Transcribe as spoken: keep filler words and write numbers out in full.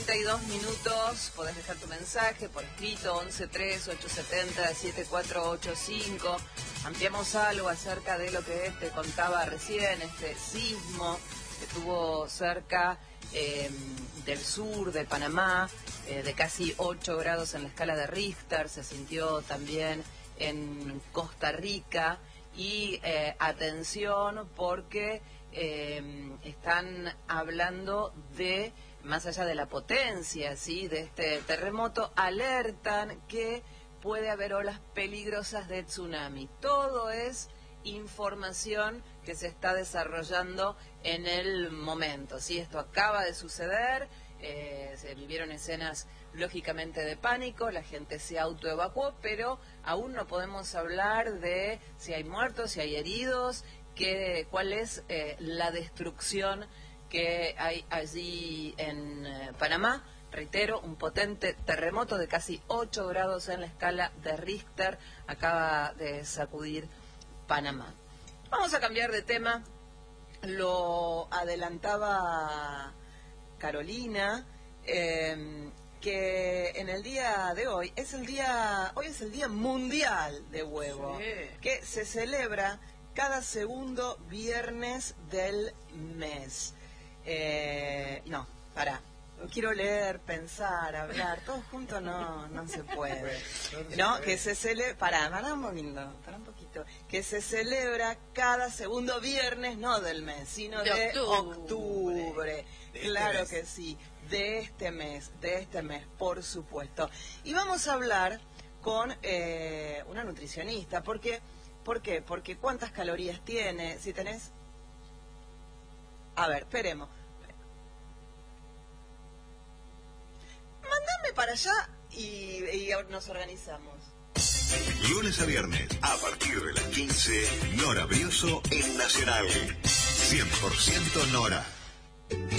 treinta y dos minutos, podés dejar tu mensaje por escrito, once tres ocho siete cero siete cuatro ocho cinco. Ampliamos algo acerca de lo que te contaba recién, este sismo que tuvo cerca eh, del sur de Panamá, eh, de casi ocho grados en la escala de Richter. Se sintió también en Costa Rica. Y eh, atención porque eh, están hablando de, más allá de la potencia, ¿sí?, de este terremoto, alertan que puede haber olas peligrosas de tsunami. Todo es información que se está desarrollando en el momento, ¿sí? Esto acaba de suceder, eh, se vivieron escenas lógicamente de pánico, la gente se autoevacuó, pero aún no podemos hablar de si hay muertos, si hay heridos, que, cuál es eh, la destrucción que hay allí en eh, Panamá. Reitero, un potente terremoto de casi ocho grados en la escala de Richter acaba de sacudir Panamá. Vamos a cambiar de tema, lo adelantaba Carolina, eh, que en el día de hoy es el día, hoy es el Día Mundial de Huevo, sí, que se celebra cada segundo viernes del mes. Eh, no, pará. Quiero leer, pensar, hablar, todos juntos no, no se puede. No, que se celebra, pará, pará un poquito, pará un poquito, que se celebra cada segundo viernes, no del mes, sino de, de octubre. octubre. De claro este que sí, de este mes, de este mes, por supuesto. Y vamos a hablar con eh, una nutricionista, porque, ¿por qué? Porque ¿cuántas calorías tiene? Si tenés... A ver, esperemos. Mándame para allá y, y nos organizamos. Lunes a viernes, a partir de las quince, Nora Brioso en Nacional. cien por ciento Nora.